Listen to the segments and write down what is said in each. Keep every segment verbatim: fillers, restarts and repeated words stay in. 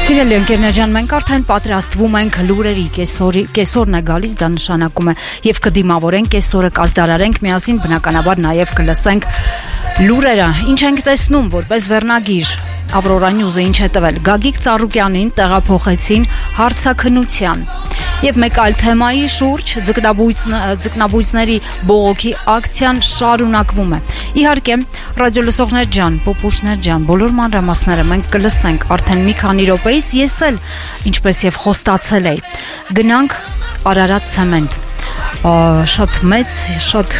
Սիրելի ընկերներ, մենք արդեն պատրաստվում ենք լուրերի կեսօրի, կեսօրն է գալիս, դա նշանակում է եւ կդիմավորենք կեսօրը, կազդարարենք միասին, բնականաբար նաեւ կլսենք լուրերը։ Ինչ ենք տեսնում որպես վերնագիր, Ավրորա Նյուզը ինչ է տվել։ Գագիկ Ծառուկյանին տեղափոխեցին հարցաքննության։ Եվ մեկ այլ թեմայի շուրջ ձկնաբույծների բողոքի ակցիան շարունակվում է։ Իհարկե, ռադիոլսողներ ջան, փոփուշներ ջան, բոլոր մանրամասները մենք կլսենք արդեն մի քանի րոպեից, ես էլ ինչպես եւ խոստացել էի։ Գնանք Արարատ ցեմենտ։ Շատ մեծ, շատ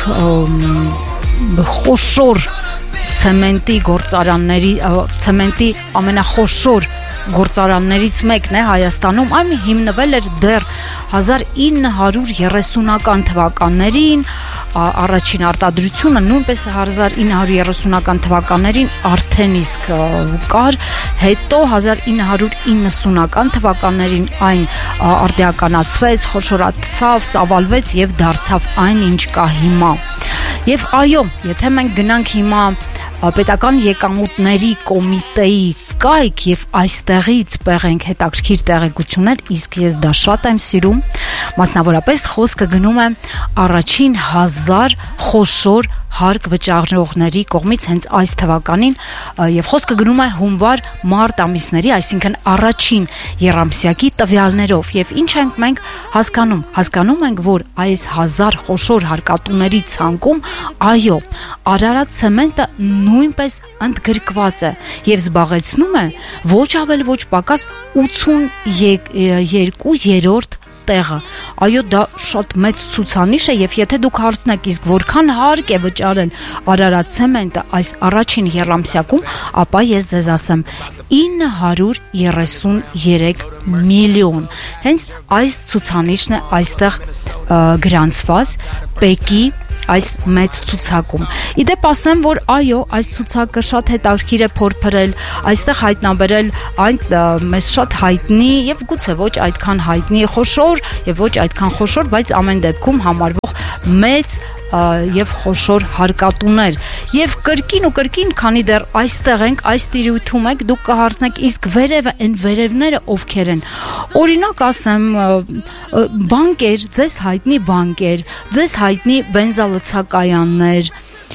խոշոր ցեմենտի գործարանների, ցեմենտի ամենախոշոր գործարաններից մեկն է Հայաստանում, այն հիմնվել էր դեռ հազար ինը հարյուր երեսունական թվականներին, առաջին արտադրությունը նույնպես հազար ինը հարյուր երեսունական թվականներին արդեն իսկ կար, հետո հազար ինը հարյուր իննսունական թվականներին այն արդիականացվեց, խոշորացավ, ծավալվեց եւ դարձավ այն, ինչ կա հիմա։ Եվ այո, եթե մենք գնանք հիմա պետական եկամուտների կոմիտեի կայք եւ այստեղից պեղենք հետաքրքիր տեղեկություններ, իսկ ես դա շատ եմ սիրում, մասնավորապես խոսքը գնում է առաջին հազար խոշոր հարկ վճարողների կողմից հենց այս թվականին եւ խոսքը գնում է հունվար մարտ ամիսների, այսինքն առաջին եռամսյակի տվյալներով եւ ինչ ենք մենք հասկանում, հասկանում ենք, որ այս հազար խոշոր հարկատուների ցանկում, այո, Արարատ ցեմենտը նույնպես ընդգրկված է եւ զբաղեցնում է ոչ ավել ոչ պակաս ութսունյոթ երրորդ տեղը։ Այո, դա շատ մեծ ցուցանիշ է եւ եթե դուք հարցնեք, իսկ որքան հարկ է վճարել Արարատ ցեմենտը այս առաջին եռամսյակում, ապա ես ձեզ ասեմ ինը հարյուր երեսուներեք միլիոն։ Հենց այս ցուցանիշն է այստեղ գրանցված Պեկի այս մեծ ցուցակում։ Իդեպ ասեմ, որ այո, այս ցուցակը շատ հետաքրքիր է փորփրել, այստեղ հայտնաբերել այն մեզ շատ հայտնի եւ գուցե ոչ այդքան հայտնի խոշոր եւ ոչ այդքան խոշոր, բայց ամեն դեպքում համարվող մեծ եւ խոշոր հարկատուներ եւ կրկին ու կրկին, քանի դեռ այստեղ ենք, այս տիրույթում եք, դուք կհարցնեք, իսկ վերևը այն վերևները ովքեր են։ Օրինակ ասեմ, բանկեր, ձեզ հայտնի բանկեր, ձեզ հայտնի բենզալցակայաններ,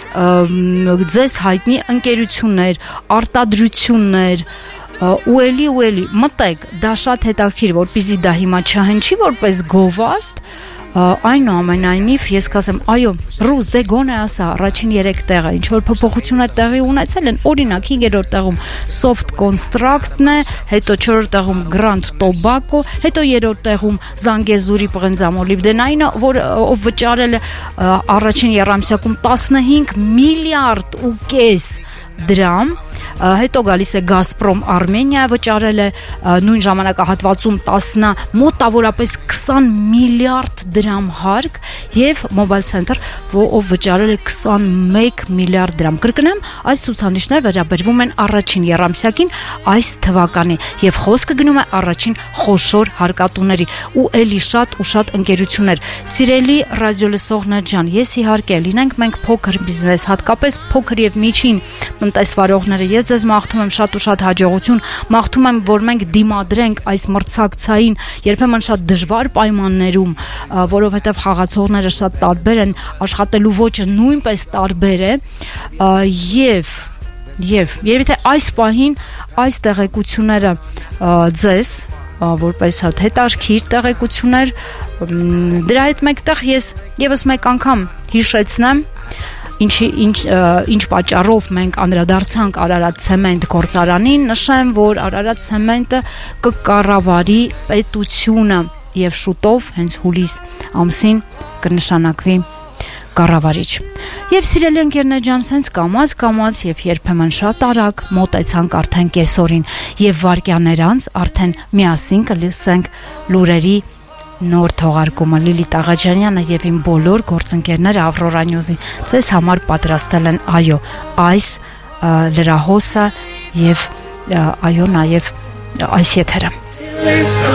ձեզ հայտնի ընկերություններ, արտադրություններ, ու էլի ու էլի մտեք, դա շատ հետաքրքիր, որպեսզի դա հիմա չհնչի որպես գովաստ, այնուամենայնիվ ես կասեմ, այո, ռուս դե գոնե ասա, առաջին երեք տեղը, ինչ որ փոփոխություններ տեղի ունեցել են, օրինակ հինգերորդ տեղում Soft Construct-ն է, հետո չորրորդ տեղում Grand Tobacco, հետո երրորդ տեղում Զանգեզուրի պղնձամոլիբդենայինը, որ ով վճարել է առաջին եռամսյակում տասնհինգ միլիարդ ու կես դրամ, հետո գալիս է Գազպրոմ Արմենիա, վճարել է նույն ժամանակահատվածում տասն մոտավորապես քսան միլիարդ դրամ հարկ եւ Mobile Center, ով վճարել է քսանմեկ միլիարդ դրամ։ Կրկնեմ, այս ցուցանիշները վերաբերվում են առաջին եռամսյակին այս թվականի եւ խոսքը գնում է առաջին խոշոր հարկատուների ու էլի շատ ու շատ ընկերություններ։ Սիրելի ռադիոլսողներ ջան, ես իհարկե լինենք մենք փոքր բիզնես, հատկապես փոքր եւ միջին տնտեսվարողները, ես ձեզ մաղթում եմ շատ ու շատ հաջողություն, մաղթում եմ, որ մենք դիմադրենք այս մրցակցային, երբեմն շատ դժվար պայմաններում, որովհետև խաղացողները շատ տարբեր են, աշխատելու ոճը նույնպես տարբեր է, եւ եւ երբ թե այս պահին այս տեղեկությունները ձեզ որպես հետարքիր տեղեկություններ, դրա հետ մեկտեղ ես եւս մեկ անգամ հիշեցնեմ Ինչի, ինչ, ինչ պատճառով մենք անդրադարձանք Արարատ ցեմենտ գործարանին, նշեմ, որ Արարատ ցեմենտը կկառավարի պետությունը եւ շուտով հենց հուլիս ամսին կնշանակվի կառավարիչ։ Եվ սիրելի ընկերներ ջան, սենց կամած կամած եւ երբեմն շատ արագ մոտեցանք արդեն կեսօրին եւ վարքյաներ անց արդեն միասին կլսենք լուրերի նոր թողարկումը Լիլիթ Աղաջանյանը եւ իմ բոլոր գործընկերները Ավրորա Նյուզի ձեզ համար պատրաստել են այո այս լրահոսը եւ այո նաեւ այս եթերը